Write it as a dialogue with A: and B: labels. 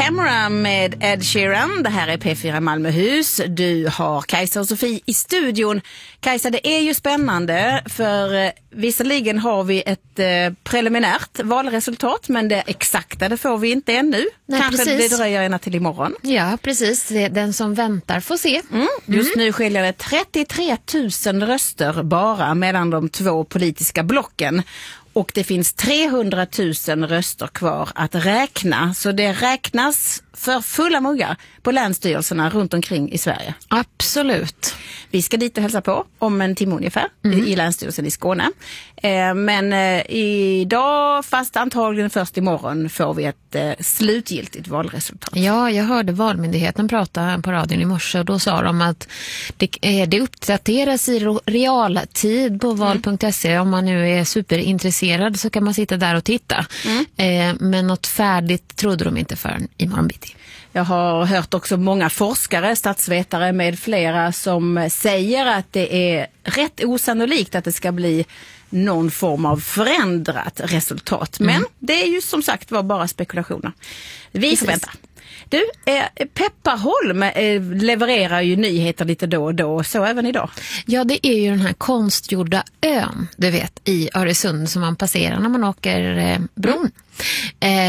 A: Camera med Ed Sheeran. Det här är P4 Malmöhus. Du har Kajsa och Sofie i studion. Kajsa, det är ju spännande för visserligen har vi ett preliminärt valresultat, men det exakta det får vi inte ännu.
B: Nej,
A: kanske
B: precis.
A: det dröjer ända till imorgon.
B: Ja, precis. Den som väntar får se.
A: Just nu skiljer det 33 000 röster bara mellan de två politiska blocken. Och det finns 300 000 röster kvar att räkna. Så det räknas för fulla muggar på länsstyrelserna runt omkring i Sverige.
B: Absolut.
A: Vi ska dit och hälsa på om en timme ungefär i länsstyrelsen i Skåne. Men idag, fast antagligen först imorgon, får vi ett slutgiltigt valresultat.
B: Ja, jag hörde Valmyndigheten prata på radion i morse och då sa de att det uppdateras i realtid på val.se. Om man nu är superintresserad så kan man sitta där och titta. Men något färdigt trodde de inte förrän imorgon bitti.
A: Jag har hört också många forskare, statsvetare med flera som säger att det är rätt osannolikt att det ska bli någon form av förändrat resultat. Men det är ju som sagt var bara spekulationer. Vi får vänta. Du, Pepparholm levererar ju nyheter lite då och då, så även idag.
B: Ja, det är ju den här konstgjorda ön, du vet, i Öresund som man passerar när man åker bron.